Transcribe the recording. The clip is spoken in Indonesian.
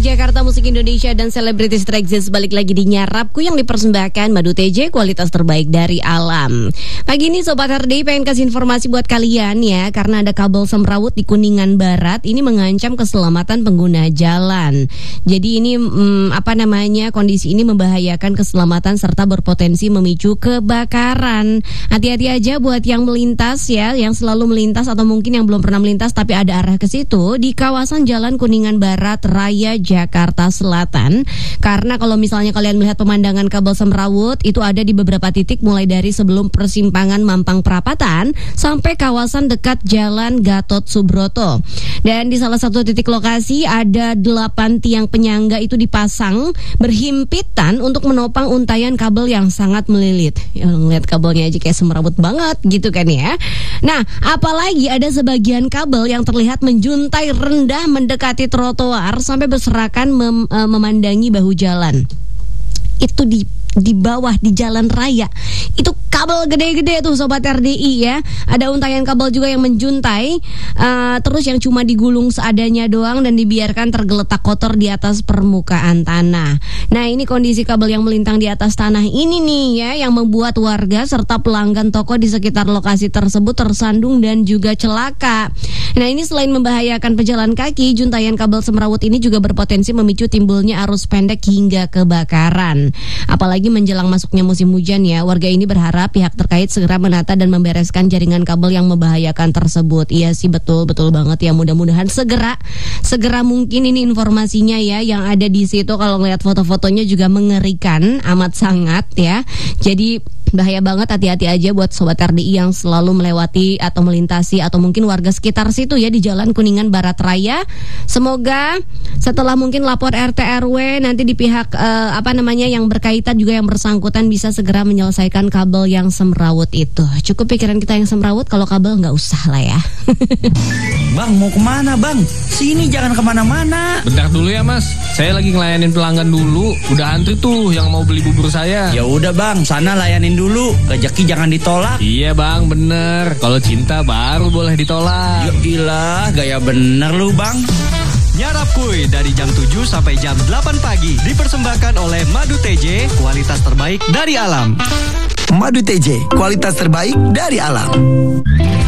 Jakarta, musik Indonesia dan selebritis tereksis balik lagi di Nyarapku yang dipersembahkan Madu TJ, kualitas terbaik dari alam. Pagi ini Sobat RDI pengen kasih informasi buat kalian ya, karena ada kabel semrawut di Kuningan Barat ini mengancam keselamatan pengguna jalan. Jadi ini kondisi ini membahayakan keselamatan serta berpotensi memicu kebakaran. Hati-hati aja buat yang melintas ya, yang selalu melintas atau mungkin yang belum pernah melintas tapi ada arah ke situ di kawasan Jalan Kuningan Barat Raya Jakarta Selatan. Karena kalau misalnya kalian melihat pemandangan kabel semrawut itu ada di beberapa titik, mulai dari sebelum persimpangan Mampang Perapatan sampai kawasan dekat Jalan Gatot Subroto. Dan di salah satu titik lokasi ada 8 tiang penyangga itu dipasang berhimpitan untuk menopang untayan kabel yang sangat melilit. Ngeliat kabelnya aja kayak semrawut banget gitu kan ya. Nah, apalagi ada sebagian kabel yang terlihat menjuntai rendah mendekati trotoar sampai berserakan memandangi bahu jalan. Itu di bawah di jalan raya. Itu kabel gede-gede tuh Sobat RDI ya. Ada untayan kabel juga yang menjuntai, terus yang cuma digulung seadanya doang dan dibiarkan tergeletak kotor di atas permukaan tanah. Nah, ini kondisi kabel yang melintang di atas tanah ini nih ya, yang membuat warga serta pelanggan toko di sekitar lokasi tersebut tersandung dan juga celaka. Nah, ini selain membahayakan pejalan kaki, juntayan kabel semrawut ini juga berpotensi memicu timbulnya arus pendek hingga kebakaran. Apalagi menjelang masuknya musim hujan ya, warga ini berharap pihak terkait segera menata dan membereskan jaringan kabel yang membahayakan tersebut. Iya sih, betul banget ya, mudah-mudahan segera mungkin ini informasinya ya, yang ada di situ. Kalau ngeliat foto-fotonya juga mengerikan amat sangat ya. Jadi bahaya banget, hati-hati aja buat Sobat RDI yang selalu melewati atau melintasi atau mungkin warga sekitar situ ya di Jalan Kuningan Barat Raya. Semoga setelah mungkin lapor RT RW nanti di pihak yang berkaitan juga yang bersangkutan bisa segera menyelesaikan kabel yang semrawut itu. Cukup pikiran kita yang semrawut, kalau kabel nggak usah lah ya. Bang, mau kemana bang? Sini, jangan kemana-mana. Bentar dulu ya mas, saya lagi ngelayanin pelanggan dulu. Udah antri tuh yang mau beli bubur saya. Ya udah bang, sana layanin dulu. Rezeki jangan ditolak. Iya bang, bener. Kalau cinta baru boleh ditolak. Ya ilah, gaya bener lu bang. Nyarap kuy dari jam 7 sampai jam 8 pagi dipersembahkan oleh Madu TJ, kualitas terbaik dari alam. Madu TJ, kualitas terbaik dari alam.